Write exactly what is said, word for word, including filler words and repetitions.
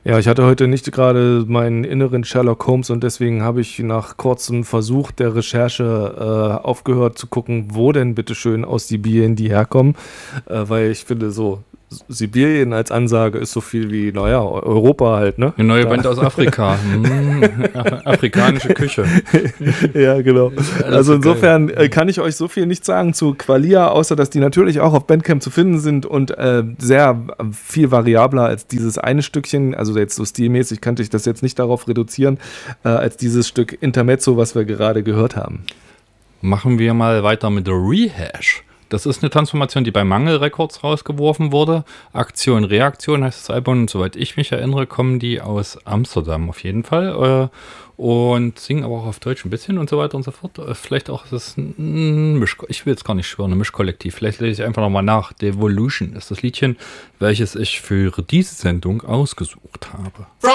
Ja, ich hatte heute nicht gerade meinen inneren Sherlock Holmes und deswegen habe ich nach kurzem Versuch der Recherche äh, aufgehört zu gucken, wo denn bitteschön aus Sibirien die herkommen, äh, weil ich finde, so Sibirien als Ansage ist so viel wie, naja, Europa halt, ne? Eine neue Da. Band aus Afrika. Hm, afrikanische Küche. Ja, genau. Also insofern äh, kann ich euch so viel nicht sagen zu Qualia, außer dass die natürlich auch auf Bandcamp zu finden sind und äh, sehr viel variabler als dieses eine Stückchen, also jetzt so stilmäßig kannte ich das jetzt nicht darauf reduzieren, äh, als dieses Stück Intermezzo, was wir gerade gehört haben. Machen wir mal weiter mit der Rehash. Das ist eine Transformation, die bei Mangel Records rausgeworfen wurde. Aktion, Reaktion heißt das Album. Und soweit ich mich erinnere, kommen die aus Amsterdam auf jeden Fall. Und singen aber auch auf Deutsch ein bisschen und so weiter und so fort. Vielleicht auch, ist es ein Misch, ich will jetzt gar nicht schwören, ein Mischkollektiv. Vielleicht lese ich einfach nochmal nach. Devolution ist das Liedchen, welches ich für diese Sendung ausgesucht habe.